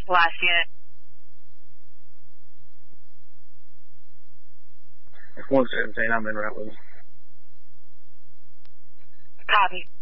Last unit. 117, I'm in route with you. Copy.